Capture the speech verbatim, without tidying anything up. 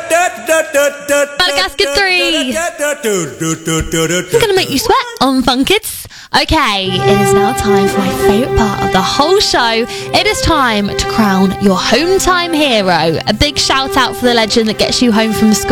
Madagascar three. It's going to make you sweat on Fun Kids. Okay, it is now time for my favourite part of the whole show. It is time to crown your home time hero. A big shout out for the legend that gets you home from school